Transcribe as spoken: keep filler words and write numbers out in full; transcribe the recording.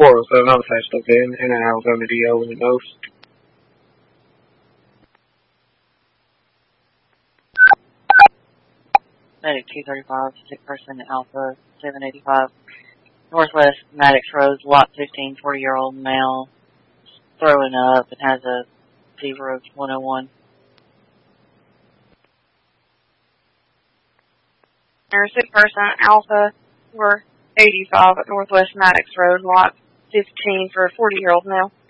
four oh seven, I'll say stuff in, and then I was on the D O when it goes. Medic two thirty-five, sick person Alpha seven eighty-five, Northwest Maddox Road, lot fifteen, forty-year-old male, throwing up and has a fever of one oh one. Sick person Alpha four eighty-five at Northwest Maddox Road, lot fifteen for a forty-year-old male.